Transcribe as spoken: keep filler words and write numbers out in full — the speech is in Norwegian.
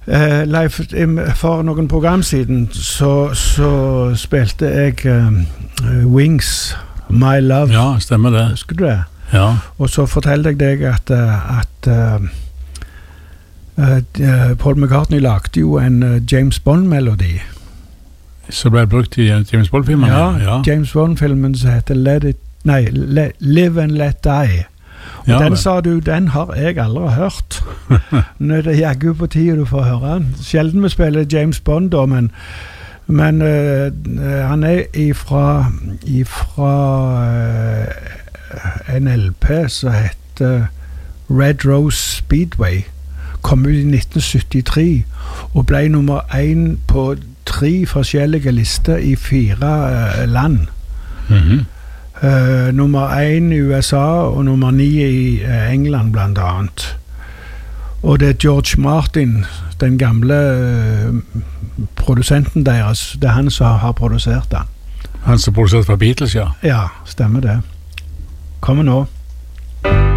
Uh, Leif, for noen program siden så, så spilte jeg uh, Wings, My Love. Ja, stemmer det. Husker du det? Ja. Og så fortalte jeg deg at, at uh, uh, Paul McCartney lagde jo en uh, James Bond-melodi. Så ble det brukt i James Bond-filmen? Ja, ja, James Bond-filmen som heter Let It, nei, Let, Live and Let Die. Og ja, den det. sa du, den har jeg aldri hørt. Nå er det jaggu på tide du får høre den. Sjelden vi spiller James Bond da, men, men uh, han er ifra, ifra uh, en L P som heter Red Rose Speedway. Kom ut i nitten syttitre og ble nummer én på tre forskjellige lister i fire uh, land. Mhm. Uh, nummer én i U S A og nummer ni i uh, England blant annet. Og det er George Martin, den gamle uh, produsenten deres, det er han som har produsert den. Han som produserte for Beatles, ja. Ja, stemmer det. Kommer nå.